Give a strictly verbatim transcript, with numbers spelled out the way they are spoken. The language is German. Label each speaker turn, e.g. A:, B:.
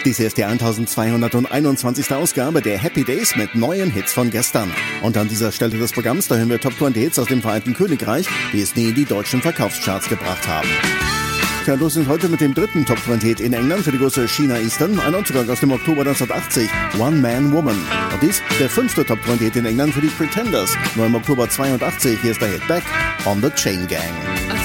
A: Dies ist die eintausendzweihunderteinundzwanzigste Ausgabe der Happy Days mit neuen Hits von gestern. Und an dieser Stelle des Programms, da hören wir Top zwanzig Hits aus dem Vereinigten Königreich, die es nie in die deutschen Verkaufscharts gebracht haben. Ja, los sind heute mit dem dritten Top zwanzig Hit in England für die große China Eastern, ein Neuzugang aus dem Oktober neunzehnhundertachtzig, One Man Woman. Und dies der fünfte Top zwanzig Hit in England für die Pretenders, nur im Oktober zweiundachtzig, hier ist der Hit Back on the Chain Gang.